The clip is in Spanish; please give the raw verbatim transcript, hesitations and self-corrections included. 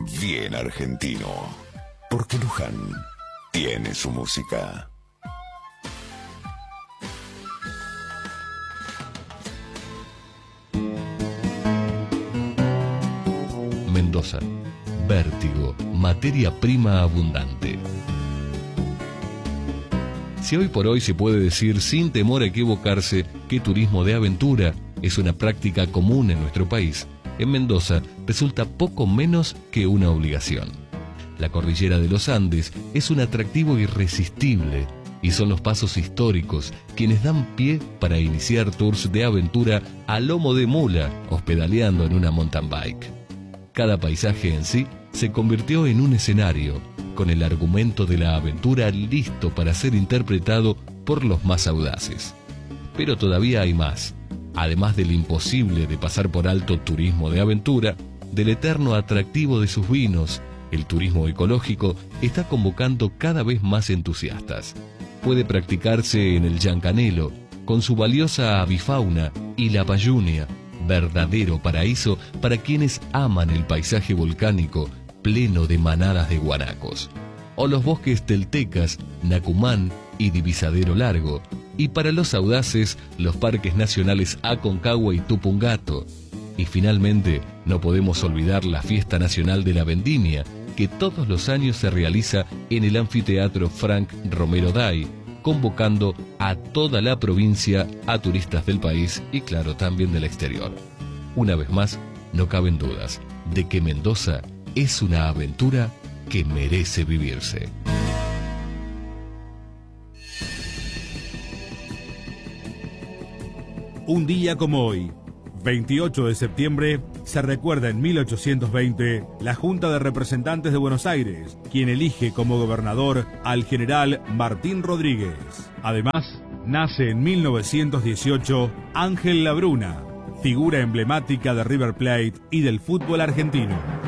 bien argentino. Porque Luján tiene su música. Mendoza, vértigo, materia prima abundante. Si hoy por hoy se puede decir sin temor a equivocarse que turismo de aventura es una práctica común en nuestro país, en Mendoza resulta poco menos que una obligación. La cordillera de los Andes es un atractivo irresistible y son los pasos históricos quienes dan pie para iniciar tours de aventura a lomo de mula, hospedaleando en una mountain bike. Cada paisaje en sí se convirtió en un escenario, con el argumento de la aventura listo para ser interpretado por los más audaces. Pero todavía hay más. Además del imposible de pasar por alto turismo de aventura, del eterno atractivo de sus vinos, el turismo ecológico está convocando cada vez más entusiastas. Puede practicarse en el Llancanelo, con su valiosa avifauna, y la Payunia, verdadero paraíso para quienes aman el paisaje volcánico pleno de manadas de guanacos, o los bosques teltecas, Nacumán y Divisadero Largo, y para los audaces, los parques nacionales Aconcagua y Tupungato. Y finalmente, no podemos olvidar la Fiesta Nacional de la Vendimia, que todos los años se realiza en el anfiteatro Frank Romero Day, convocando a toda la provincia, a turistas del país y claro, también del exterior. Una vez más, no caben dudas de que Mendoza es una aventura que merece vivirse. Un día como hoy, veintiocho de septiembre, se recuerda en mil ochocientos veinte la Junta de Representantes de Buenos Aires, quien elige como gobernador al general Martín Rodríguez. Además, nace en mil novecientos dieciocho Ángel Labruna, figura emblemática de River Plate y del fútbol argentino.